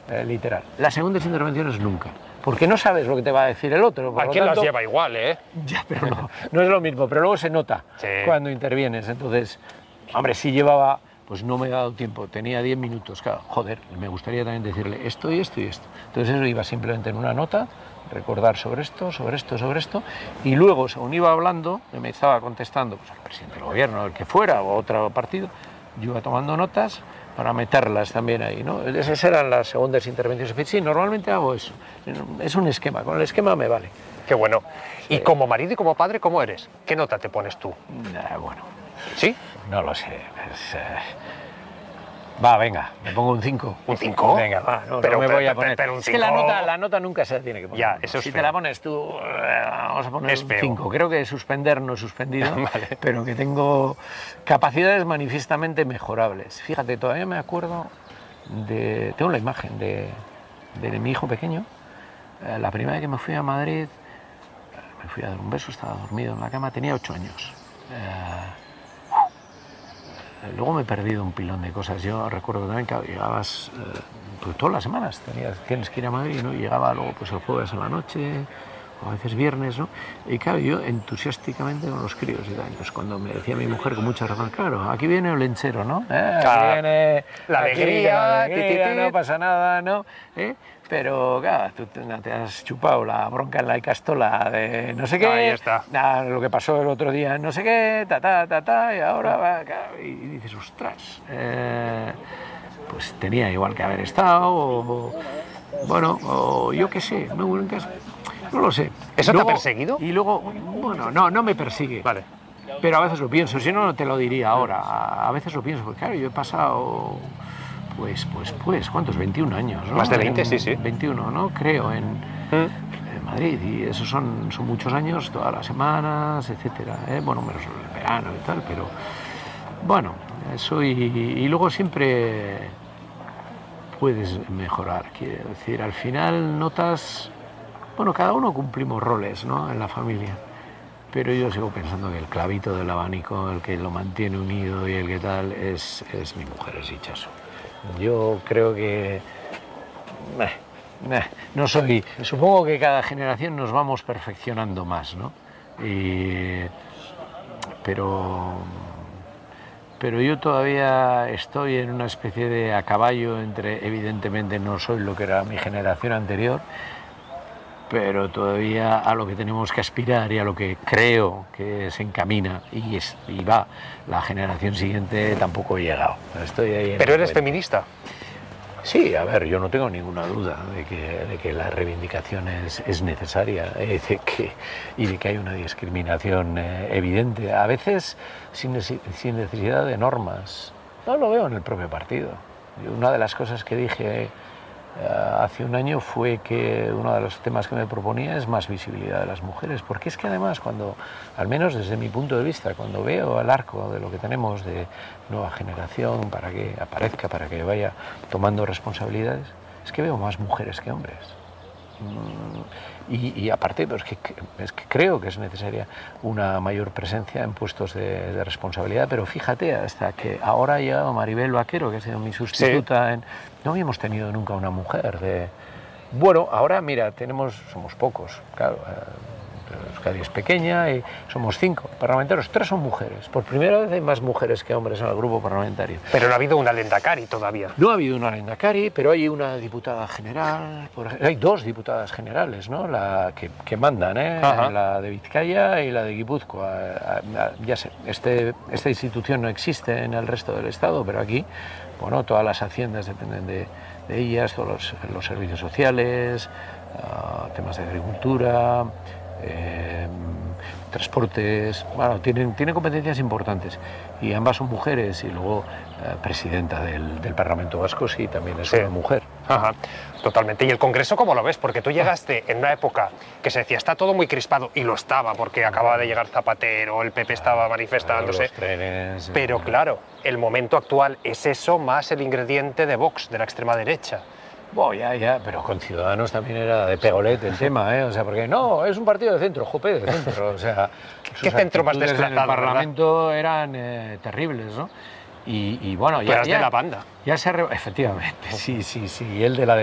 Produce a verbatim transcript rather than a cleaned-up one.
eh, literal. Las segundas intervenciones nunca, porque no sabes lo que te va a decir el otro. Por Aquí las lleva igual, ¿eh? Ya, pero no, no es lo mismo, pero luego se nota sí. cuando intervienes. Entonces, hombre, si llevaba, pues no me he dado tiempo, tenía diez minutos, claro, joder, me gustaría también decirle esto y esto y esto. Entonces eso iba simplemente en una nota, recordar sobre esto, sobre esto, sobre esto, y luego, según iba hablando, me estaba contestando pues, al presidente del gobierno, el que fuera, o otro partido, yo iba tomando notas para meterlas también ahí, ¿no? Esas eran las segundas intervenciones. Sí, normalmente hago eso, es un esquema, con el esquema me vale. Qué bueno. Sí. Y como marido y como padre, ¿cómo eres? ¿Qué nota te pones tú? Nah, bueno. ¿Sí? No lo sé. Es, eh... Va, venga, me pongo un cinco. ¿Un cinco? Venga, va, no, pero, no me pero, voy a poner. Pero un es cinco... que la nota, la nota nunca se tiene que poner. Ya, eso es si feo. te la pones tú, vamos a poner es un feo. cinco. Creo que suspender no he suspendido, vale. pero que tengo capacidades manifiestamente mejorables. Fíjate, todavía me acuerdo de... Tengo la imagen de, de mi hijo pequeño. La primera vez que me fui a Madrid, me fui a dar un beso, estaba dormido en la cama, tenía ocho años. Eh, Luego me he perdido un pilón de cosas. Yo recuerdo también que llegabas eh, pues todas las semanas, tenías, tienes que ir a Madrid, ¿no? Y llegaba luego pues el jueves a la noche, o a veces viernes, ¿no? Y claro, yo entusiasticamente con los críos y tal. Entonces cuando me decía mi mujer con mucha razón, claro, aquí viene el lenchero, ¿no? ¿Eh? Aquí claro. viene la aquí alegría, viene la alegría ti, ti, ti. no pasa nada, ¿no? ¿Eh? Pero, claro, tú te, te has chupado la bronca en la Icastola de no sé qué, ahí está. Nada, lo que pasó el otro día, no sé qué, ta, ta, ta, ta, y ahora va, claro, y dices, ostras, eh, pues tenía igual que haber estado, o, bueno, o yo qué sé, no, no lo sé. ¿Eso luego, te ha perseguido? Y luego, bueno, no, no me persigue. Vale. Pero a veces lo pienso, si no, no te lo diría ahora, a, a veces lo pienso, porque claro, yo he pasado... Pues, pues, pues, ¿cuántos? veintiún años, ¿no? Más de veinte, en, sí, sí. veintiuno, ¿no? Creo, en, ¿Mm? en Madrid, y esos son, son muchos años, todas las semanas, etcétera, ¿eh? Bueno, menos el verano y tal, pero, bueno, eso y, y luego siempre puedes mejorar, quiero decir, al final notas, bueno, cada uno cumplimos roles, ¿no? En la familia. Pero yo sigo pensando que el clavito del abanico, el que lo mantiene unido y el que tal, es, es mi mujer, es Itxaso. Yo creo que... Eh, eh, no soy... Supongo que cada generación nos vamos perfeccionando más, ¿no? Y, pero... Pero yo todavía estoy en una especie de a caballo entre... Evidentemente no soy lo que era mi generación anterior, pero todavía a lo que tenemos que aspirar y a lo que creo que se encamina y, es, y va la generación siguiente tampoco he llegado. Estoy ahí. ¿Pero eres feminista? Sí, a ver, yo no tengo ninguna duda de que, de que la reivindicación es, es necesaria eh, de que, y de que hay una discriminación eh, evidente, a veces sin, sin necesidad de normas. No lo veo en el propio partido. Una de las cosas que dije hace un año fue que uno de los temas que me proponía es más visibilidad de las mujeres, porque es que además cuando, al menos desde mi punto de vista, cuando veo el arco de lo que tenemos de nueva generación para que aparezca, para que vaya tomando responsabilidades, es que veo más mujeres que hombres. Y, y aparte, pues que, es que creo que es necesaria una mayor presencia en puestos de, de responsabilidad, pero fíjate, hasta que ahora ha llegado Maribel Vaquero, que ha sido mi sustituta, sí. en, no habíamos tenido nunca una mujer de... Bueno, ahora mira, tenemos, somos pocos, claro, Euskadi es pequeña y somos cinco parlamentarios, tres son mujeres. Por primera vez hay más mujeres que hombres en el grupo parlamentario. Pero no ha habido una Lendakari todavía. No ha habido una Lendakari, pero hay una diputada general, por, hay dos diputadas generales, ¿no? La que, que mandan, ¿eh? La de Vizcaya y la de Guipúzcoa. Ya sé, este, esta institución no existe en el resto del Estado, pero aquí, bueno, todas las haciendas dependen de, de ellas, todos los, los servicios sociales, uh, temas de agricultura, Eh, transportes, bueno, tienen, tienen competencias importantes y ambas son mujeres y luego eh, presidenta del, del Parlamento Vasco sí, también es sí. una mujer. Ajá, totalmente. ¿Y el Congreso cómo lo ves? Porque tú llegaste en una época que se decía está todo muy crispado y lo estaba porque acababa de llegar Zapatero, el P P estaba manifestándose, claro, trenes, pero claro, el momento actual es eso más el ingrediente de Vox, de la extrema derecha. Bueno, ya, ya, pero con Ciudadanos también era de pegolete el tema, ¿eh? O sea, porque no, es un partido de centro, jope, de centro, o sea... ¿Qué centro más desplazado? En el Parlamento ¿verdad? Eran eh, terribles, ¿no? Y, y bueno, ya... Pero ya de la banda. Ya se... Re... Efectivamente, sí, sí, sí, y el de la